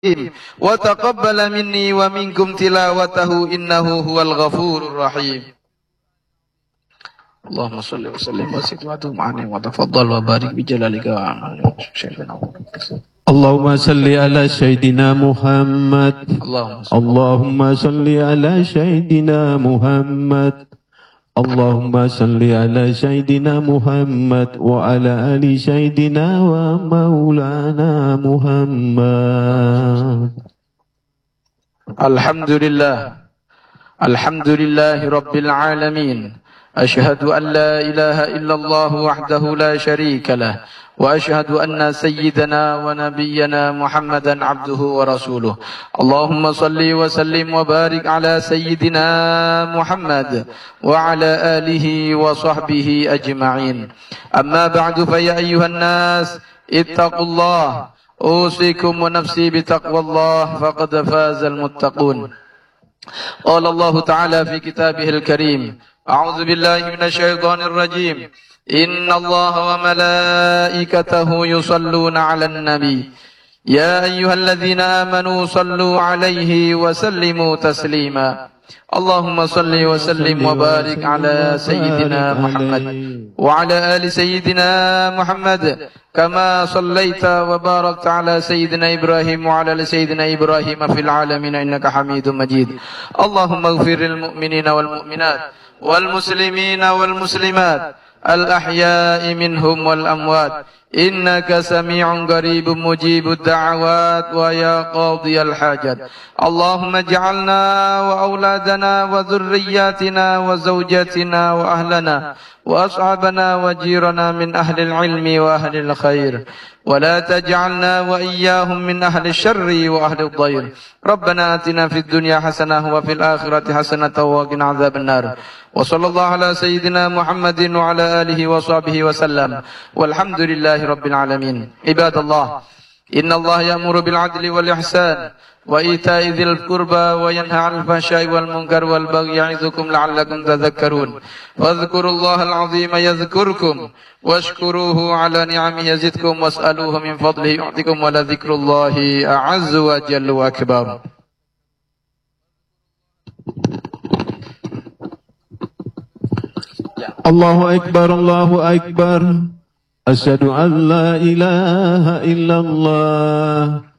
وتقبل مني ومنكم تلاوته إنه هو الغفور الرحيم. اللهم صل وسلم وزد وعدهم عني وتفضل وبارك بجلالك اللهم صل على سيدنا محمد. اللهم صل على سيدنا محمد. اللهم صل على سيدنا محمد وعلى آل سيدنا ومولانا محمد. الحمد لله رب العالمين. أشهد أن لا إله إلا الله وحده لا شريك له، وأشهد أن سيدنا ونبينا محمدا عبده ورسوله. اللهم صل وسلم وبارك على سيدنا محمد وعلى آله وصحبه أجمعين. أما بعد، فيا أيها الناس اتقوا الله، أوصيكم ونفسي بتقوى الله، فقد فاز المتقون. قال الله تعالى في كتابه الكريم: أعوذ بالله من الشيطان الرجيم. إن الله وملائكته يصلون على النبي يا أيها الذين آمنوا صلوا عليه وسلموا تسليما. اللهم صل وسلم وبارك على سيدنا محمد وعلى آل سيدنا محمد كما صليت وباركت على سيدنا إبراهيم وعلى آل سيدنا إبراهيم في العالمين إنك حميد مجيد. اللهم اغفر للمؤمنين والمؤمنات والمسلمين والمسلمات الأحياء منهم والأموات إنك سميع قريب مجيب الدعوات ويا قاضي الحاجات. اللهم اجعلنا وأولادنا وذرياتنا وزوجاتنا وأهلنا وأصحابنا وجيرنا من أهل العلم وأهل الخير، ولا تجعلنا وإياهم من أهل الشر وأهل الضير. ربنا آتنا في الدنيا حسنة وفي الآخرة حسنة وقنا عذاب النار. وصلى الله على سيدنا محمد وعلى آله وصحبه وسلم، والحمد لله رب العالمين. عباد الله، إن الله يأمر بالعدل والإحسان وإيتاء ذي القربى وينهى عن الفحشاء والمنكر والبغي يعظكم لعلكم تذكرون. واذكروا الله العظيم يذكركم واشكروه على نعمه يزدكم واسألوه من فضله يعطكم ولذكر الله أعز وجل وأكبر. الله أكبر الله أكبر. أشهد أن لا إله إلا الله